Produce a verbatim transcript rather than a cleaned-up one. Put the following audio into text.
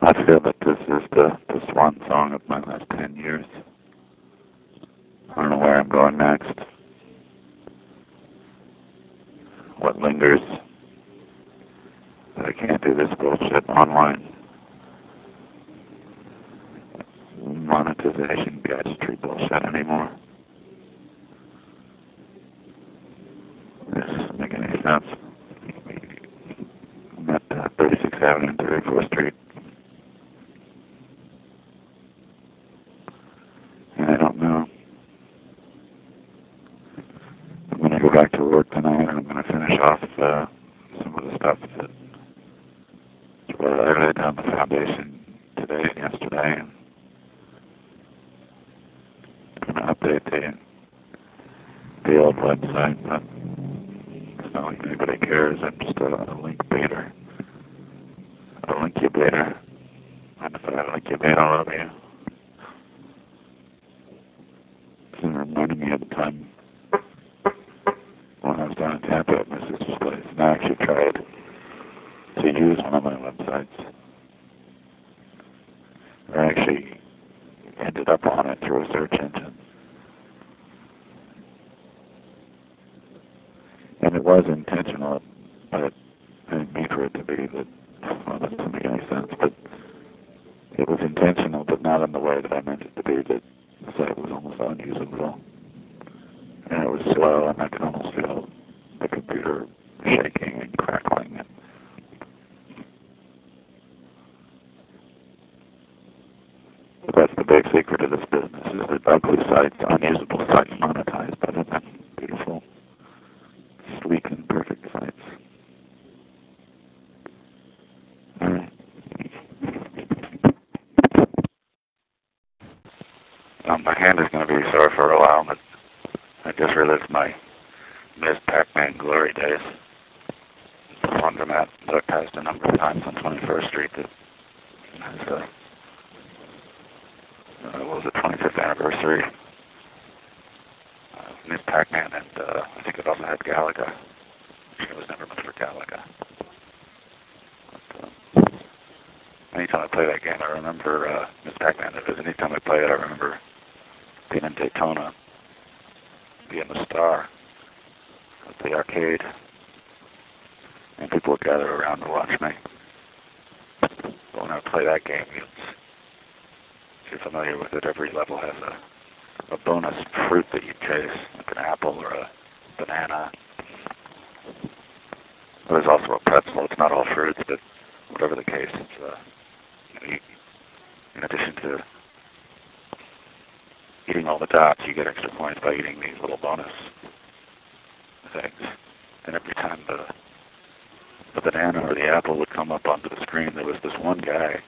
I feel that this is the, the swan song of my last ten years. I don't know where I'm going next. What lingers? That I can't do this bullshit online. Monetization, gadgetry bullshit anymore. This doesn't make any sense. I'm at uh, thirty-sixth Avenue and thirty-fourth Street. And I don't know. I'm going to go back to work tonight and I'm going to finish off uh, some of the stuff that well, I laid down the foundation today and yesterday. And I'm going to update the, the old website, but it's not like anybody cares. I'm just a, a link baiter. A link incubator. And if I link incubator, I love you. It's reminding me of the time when I was down in Tampa at my sister's place, and I actually tried to use one of my websites. I actually ended up on it through a search engine. And it was intentional, but I didn't mean for it to be that, well, that doesn't make any sense, but it was intentional, but not in the way that I meant it to be, that the site was almost unusable. And it was slow, and I could almost feel the computer shaking and crackling. And but that's the big secret of this business, is that ugly sites, unusable sites, monetized better than beautiful, sleek, and perfect sites. All right. Um, my hand is going to be sore for a while, but I just relived my Miz Pac-Man glory days. The laundromat that I passed a number of times on twenty-first Street that has a, uh, what was it, twenty-fifth anniversary. Uh, Miz Pac-Man, and uh, I think it also had Galaga. It was never much for Galaga. But, uh, anytime I play that game, I remember uh, Miz Pac-Man. Because anytime I play it, I remember being in Daytona, being the star at the arcade, and people would gather around to watch me. But when I play that game, it's, if you're familiar with it, every level has a, a bonus fruit that you chase, like an apple or a banana. There's also a pretzel. It's not all fruits, but whatever the case, it's, uh, you know, you, in addition to eating all the dots, you get extra points by eating these little bonus things. And every time the, the banana or the apple would come up onto the screen, there was this one guy